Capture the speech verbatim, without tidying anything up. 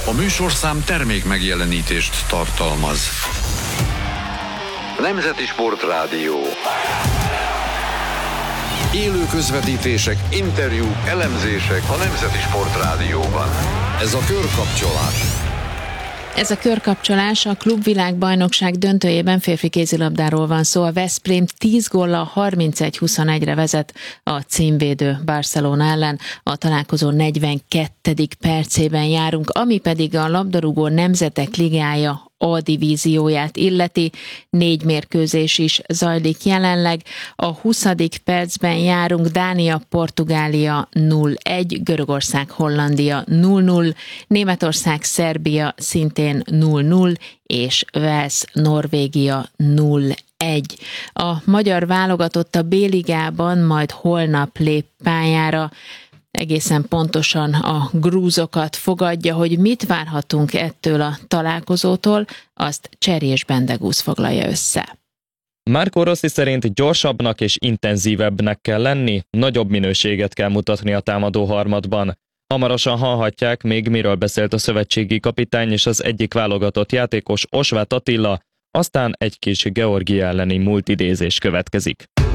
A műsorszám termék megjelenítést tartalmaz. Nemzeti Sportrádió. Élő közvetítések, interjúk, elemzések a Nemzeti Sportrádióban. Ez a Körkapcsolás. Ez a Körkapcsolás, a klubvilágbajnokság döntőjében férfi kézilabdáról van szó. A Veszprém tíz góllal harmincegy huszonegyre vezet a címvédő Barcelona ellen. A találkozó negyvenkettedik percében járunk, ami pedig a labdarúgó Nemzetek Ligája A divízióját illeti. Négy mérkőzés is zajlik jelenleg. A huszadik percben járunk. Dánia, Portugália nulla egy, Görögország, Hollandia nulla nulla, Németország, Szerbia szintén nulla nulla, és Wales, Norvégia nulla egy. A magyar válogatott a B-ligában majd holnap lép pályára. Egészen pontosan a grúzokat fogadja, hogy mit várhatunk ettől a találkozótól, azt Cserés Bendegúz foglalja össze. Marco Rossi szerint gyorsabbnak és intenzívebbnek kell lenni, nagyobb minőséget kell mutatni a támadó harmadban. Hamarosan hallhatják még, miről beszélt a szövetségi kapitány és az egyik válogatott játékos, Osváth Attila, aztán egy kis Georgia elleni múltidézés következik.